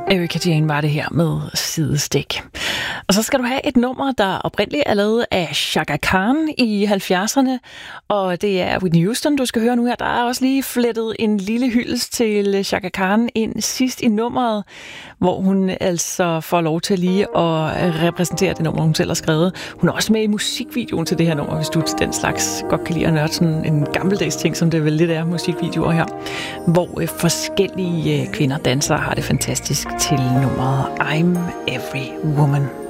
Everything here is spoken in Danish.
Erika Jane var det her med Sidestik. Og så skal du have et nummer, der oprindeligt er lavet af Chaka Khan i 70'erne. Og det er Whitney Houston, du skal høre nu her. Der er også lige flettet en lille hyldest til Chaka Khan ind sidst i nummeret, hvor hun altså får lov til lige at repræsentere det nummer, hun selv har skrevet. Hun er også med i musikvideoen til det her nummer, hvis du til den slags godt kan lide at nørde sådan en gammeldags ting, som det vel lidt er, musikvideoer her, hvor forskellige kvinder danser har det fantastisk til nummeret I'm Every Woman.